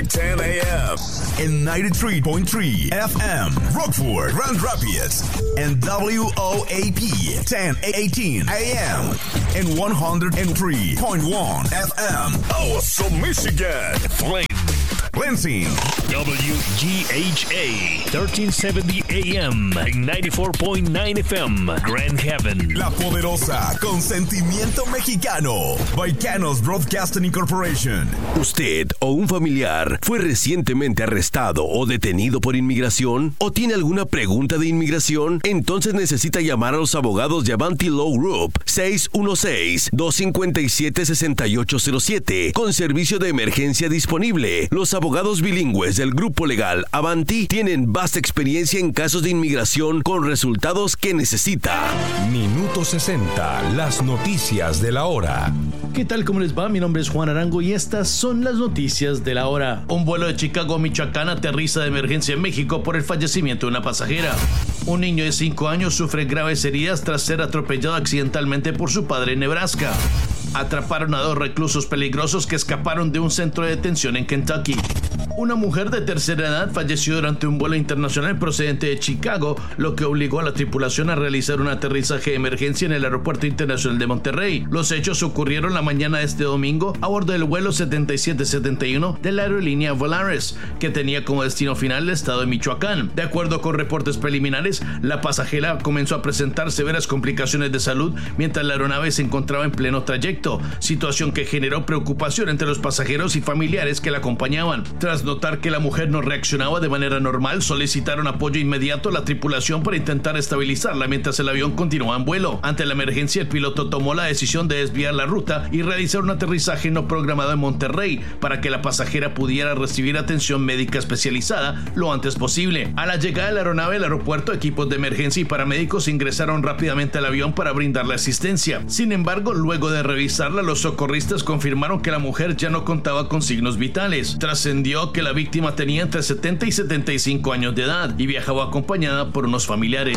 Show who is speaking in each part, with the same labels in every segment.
Speaker 1: 10 a.m. in 93.3 FM, Rockford, Grand Rapids, and WOAP 1018 a.m. and 103.1 FM, Awesome Michigan, Flint, Lansing,
Speaker 2: WGHA 1370 AM and 94.9 FM, Grand Haven,
Speaker 1: La Poderosa, con sentimiento mexicano, Baicanos Broadcasting Incorporation.
Speaker 3: ¿Usted o un familiar fue recientemente arrestado o detenido por inmigración? ¿O tiene alguna pregunta de inmigración? Entonces necesita llamar a los abogados de Avanti Law Group 616-257-6807 con servicio de emergencia disponible. Los abogados bilingües del grupo legal Avanti tienen vasta experiencia en casos de inmigración con resultados que necesita.
Speaker 4: Minuto 60, las noticias de la hora.
Speaker 5: ¿Qué tal? ¿Cómo les va? Mi nombre es Juan Arango y estas son las noticias de la hora. Un vuelo de Chicago a Michoacán aterriza de emergencia en México por el fallecimiento de una pasajera. Un niño de 5 años sufre graves heridas tras ser atropellado accidentalmente por su padre en Nebraska. Atraparon a 2 reclusos peligrosos que escaparon de un centro de detención en Kentucky. Una mujer de tercera edad falleció durante un vuelo internacional procedente de Chicago, lo que obligó a la tripulación a realizar un aterrizaje de emergencia en el Aeropuerto Internacional de Monterrey. Los hechos ocurrieron la mañana de este domingo a bordo del vuelo 7771 de la aerolínea Volaris, que tenía como destino final el estado de Michoacán. De acuerdo con reportes preliminares, la pasajera comenzó a presentar severas complicaciones de salud mientras la aeronave se encontraba en pleno trayecto, situación que generó preocupación entre los pasajeros y familiares que la acompañaban. Tras notar que la mujer no reaccionaba de manera normal, solicitaron apoyo inmediato a la tripulación para intentar estabilizarla mientras el avión continuaba en vuelo. Ante la emergencia, el piloto tomó la decisión de desviar la ruta y realizar un aterrizaje no programado en Monterrey para que la pasajera pudiera recibir atención médica especializada lo antes posible. A la llegada de la aeronave al aeropuerto, equipos de emergencia y paramédicos ingresaron rápidamente al avión para brindarle asistencia. Sin embargo, luego de revisarla, los socorristas confirmaron que la mujer ya no contaba con signos vitales. Trascendió que la víctima tenía entre 70 y 75 años de edad y viajaba acompañada por unos familiares.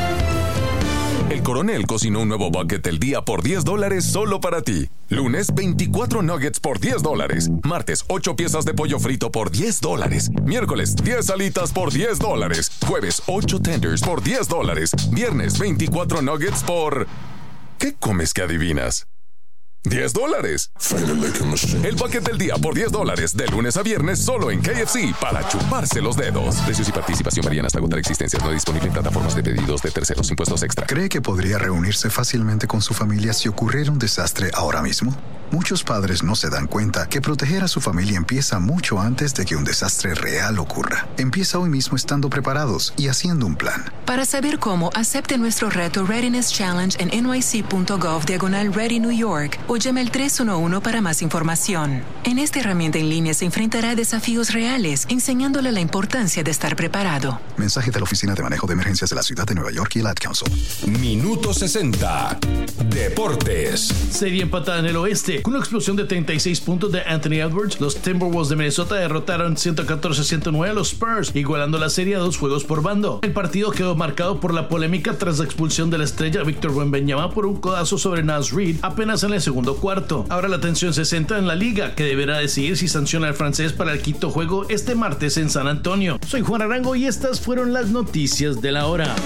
Speaker 4: El Coronel cocinó un nuevo bucket del día por $10 solo para ti. Lunes, 24 nuggets por $10. Martes, 8 piezas de pollo frito por $10. Miércoles, 10 alitas por $10. Jueves, 8 tenders por $10. Viernes, 24 nuggets por... ¿Qué comes que adivinas? $10. El bucket del día por $10 de lunes a viernes solo en KFC para chuparse los dedos. Precios y participación varían hasta agotar existencias. No disponible en plataformas de pedidos de terceros. Impuestos extra.
Speaker 6: ¿Cree que podría reunirse fácilmente con su familia si ocurriera un desastre ahora mismo? Muchos padres no se dan cuenta que proteger a su familia empieza mucho antes de que un desastre real ocurra. Empieza hoy mismo estando preparados y haciendo un plan.
Speaker 7: Para saber cómo, acepte nuestro reto Readiness Challenge en nyc.gov/Ready New York o llame al 311 para más información. En esta herramienta en línea se enfrentará a desafíos reales, enseñándole la importancia de estar preparado.
Speaker 6: Mensaje de la Oficina de Manejo de Emergencias de la Ciudad de Nueva York y el Ad Council.
Speaker 4: Minuto 60. Deportes.
Speaker 5: Serie empatada en el oeste. Con una explosión de 36 puntos de Anthony Edwards, los Timberwolves de Minnesota derrotaron 114-109 a los Spurs, igualando la serie a 2 juegos por bando. El partido quedó marcado por la polémica tras la expulsión de la estrella Victor Wembanyama por un codazo sobre Naz Reid apenas en el segundo cuarto. Ahora la atención se centra en la liga, que deberá decidir si sanciona al francés para el quinto juego este martes en San Antonio. Soy Juan Arango y estas fueron las noticias de la hora.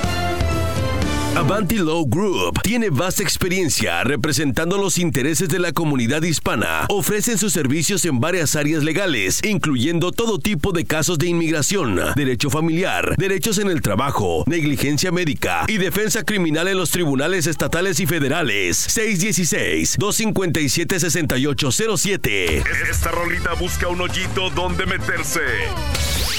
Speaker 3: Avanti Law Group tiene vasta experiencia representando los intereses de la comunidad hispana. Ofrecen sus servicios en varias áreas legales, incluyendo todo tipo de casos de inmigración, derecho familiar, derechos en el trabajo, negligencia médica y defensa criminal en los tribunales estatales y federales. 616-257-6807.
Speaker 1: Esta rolita busca un hoyito donde meterse.